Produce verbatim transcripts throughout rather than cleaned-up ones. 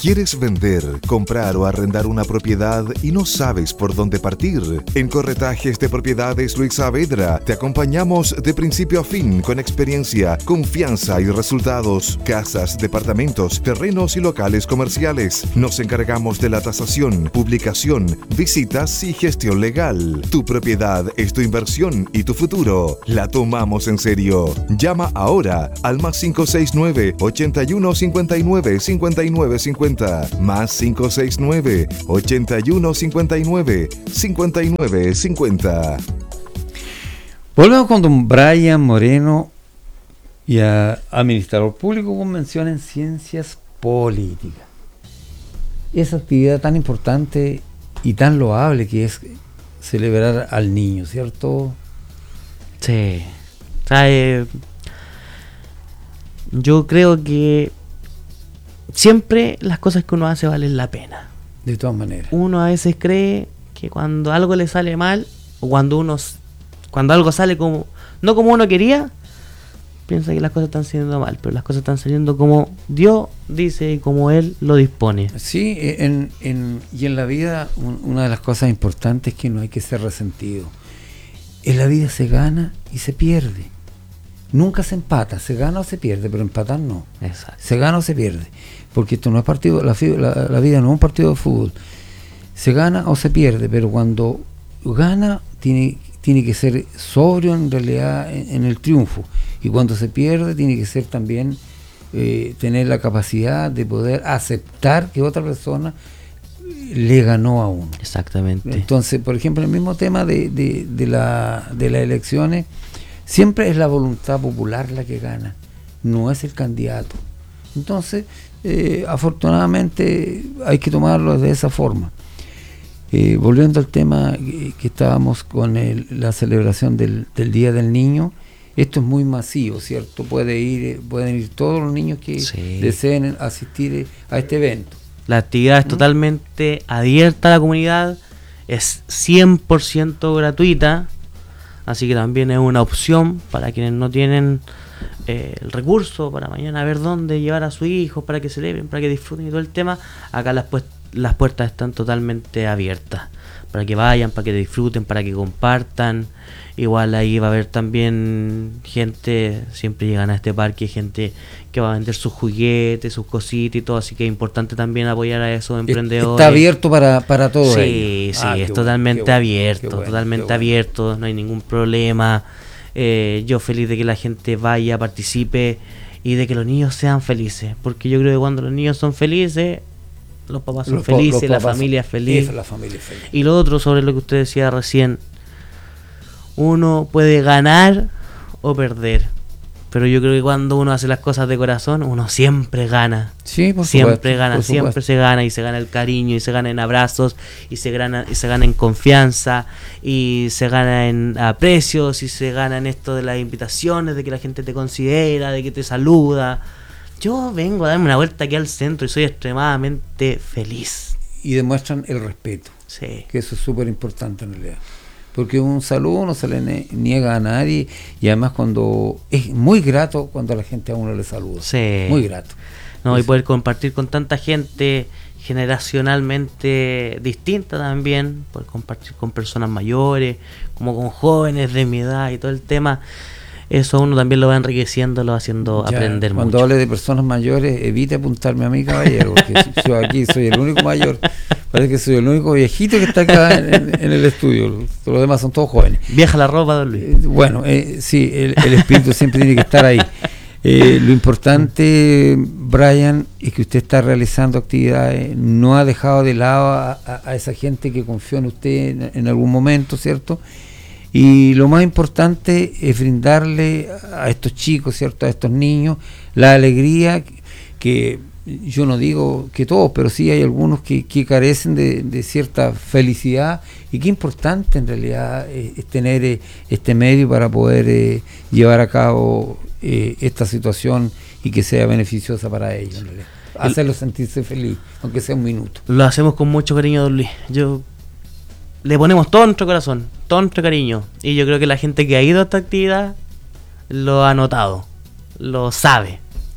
¿Quieres vender, comprar o arrendar una propiedad y no sabes por dónde partir? En Corretajes de Propiedades Luis Saavedra te acompañamos de principio a fin con experiencia, confianza y resultados. Casas, departamentos, terrenos y locales comerciales. Nos encargamos de la tasación, publicación, visitas y gestión legal. Tu propiedad es tu inversión y tu futuro. La tomamos en serio. Llama ahora al más cinco seis nueve, ochenta y uno cincuenta y nueve, cincuenta y nueve cincuenta. Más cinco seis nueve, ochenta y uno cincuenta y nueve, cincuenta y nueve cincuenta. Volvemos con don Brian Moreno, y a administrador público con mención en ciencias políticas. Esa actividad tan importante y tan loable que es celebrar al niño, ¿cierto? Sí. O sea, eh, yo creo que siempre las cosas que uno hace valen la pena. De todas maneras. Uno a veces cree que cuando algo le sale mal, o cuando uno cuando algo sale como no como uno quería, piensa que las cosas están saliendo mal, pero las cosas están saliendo como Dios dice y como Él lo dispone. Sí, en, en, y en la vida un, una de las cosas importantes es que no hay que ser resentido. En la vida se gana y se pierde. Nunca se empata, se gana o se pierde, pero empatar no. Exacto. Se gana o se pierde, porque esto no es partido, la, la, la vida no es un partido de fútbol. Se gana o se pierde, pero cuando gana tiene, tiene que ser sobrio en realidad en, en el triunfo, y cuando se pierde tiene que ser también eh, tener la capacidad de poder aceptar que otra persona le ganó a uno. Exactamente. Entonces, por ejemplo, el mismo tema de, de, de, la, de las elecciones, siempre es la voluntad popular la que gana, no es el candidato. Entonces, eh, afortunadamente hay que tomarlo de esa forma. Eh, volviendo al tema que, que estábamos con el, la celebración del, del Día del Niño, esto es muy masivo, ¿cierto? Puede ir, pueden ir todos los niños que sí. deseen asistir a este evento. La actividad es ¿Mm? totalmente abierta a la comunidad, es cien por ciento gratuita. Así que también es una opción para quienes no tienen eh, el recurso para mañana ver dónde llevar a sus hijos, para que celebren, para que disfruten y todo el tema. Acá las, pues, las puertas están totalmente abiertas para que vayan, para que disfruten, para que compartan. Igual ahí va a haber también gente, siempre llegan a este parque, gente que va a vender sus juguetes, sus cositas y todo, así que es importante también apoyar a esos emprendedores. Está abierto para, para todos sí, ellos. Sí, ah, es bueno, totalmente bueno, abierto, bueno, totalmente bueno. abierto, no hay ningún problema. Eh, yo feliz de que la gente vaya, participe y de que los niños sean felices, porque yo creo que cuando los niños son felices, los papás son los, felices, los la papás familia es feliz. La familia es feliz. Y lo otro sobre lo que usted decía recién, uno puede ganar o perder, pero yo creo que cuando uno hace las cosas de corazón, uno siempre gana. Sí, por siempre supuesto, gana, por siempre supuesto. se gana, y se gana el cariño, y se gana en abrazos, y se gana, y se gana en confianza, y se gana en aprecios, y se gana en esto de las invitaciones, de que la gente te considera, de que te saluda. Yo vengo a darme una vuelta aquí al centro y soy extremadamente feliz. Y demuestran el respeto, sí. que eso es súper importante en realidad. Porque un saludo no se le ne- niega a nadie, y además cuando es muy grato cuando a la gente a uno le saluda. Sí. Muy grato. No, Eso. y poder compartir con tanta gente generacionalmente distinta también, poder compartir con personas mayores, como con jóvenes de mi edad y todo el tema, eso uno también lo va enriqueciendo, lo va haciendo Ya, aprender cuando mucho. Cuando hable de personas mayores, evite apuntarme a mí, caballero, porque yo aquí soy el único mayor. Parece que soy el único viejito que está acá en, en, en el estudio. Los, los demás son todos jóvenes. Vieja la ropa, don Luis. Eh, bueno, eh, sí, el, el espíritu siempre tiene que estar ahí. Eh, lo importante, Brian, es que usted está realizando actividades, no ha dejado de lado a, a, a esa gente que confió en usted en, en algún momento, ¿cierto? Y lo más importante es brindarle a estos chicos, ¿cierto?, a estos niños, la alegría que, yo no digo que todos, pero sí hay algunos que, que carecen de, de cierta felicidad, y qué importante en realidad es, es tener eh, este medio para poder eh, llevar a cabo eh, esta situación y que sea beneficiosa para ellos, en realidad. Hacerlos sentirse feliz, aunque sea un minuto. Lo hacemos con mucho cariño, don Luis. Yo le ponemos todo nuestro corazón, todo nuestro cariño, y yo creo que la gente que ha ido a esta actividad lo ha notado, lo sabe.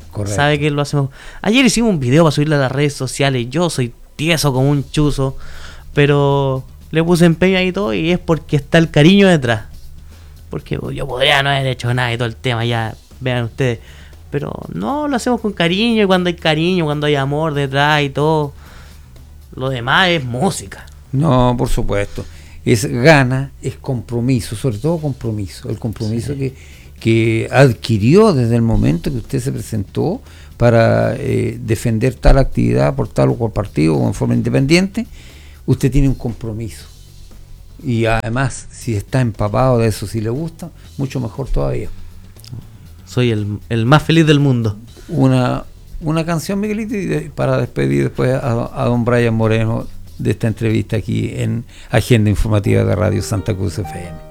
Correcto. sabe que lo hacemos. Ayer hicimos un video para subirlo a las redes sociales. Yo soy tieso como un chuzo, pero le puse empeño ahí y todo, y es porque está el cariño detrás. Porque yo podría no haber hecho nada y todo el tema, ya vean ustedes. Pero no, lo hacemos con cariño, y cuando hay cariño, cuando hay amor detrás y todo, lo demás es música. No, por supuesto. Es gana, es compromiso, sobre todo compromiso. El compromiso sí. que, que adquirió desde el momento que usted se presentó para eh, defender tal actividad por tal o cual partido o en forma independiente. Usted tiene un compromiso. Y además, si está empapado de eso, si le gusta, mucho mejor todavía. Soy el, el más feliz del mundo. Una, una canción, Miguelito, y de, para despedir después a, a don Brian Moreno de esta entrevista aquí en Agenda Informativa de Radio Santa Cruz F M.